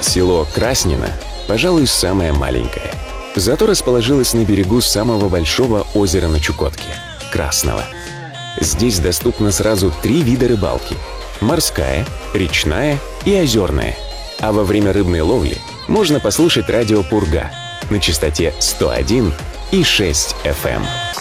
Село Краснино, пожалуй, самое маленькое. Зато расположилось на берегу самого большого озера на Чукотке – Красного. Здесь доступно сразу 3 вида рыбалки – морская, речная и озерная. А во время рыбной ловли можно послушать радио «Пурга» на частоте 101,6 FM.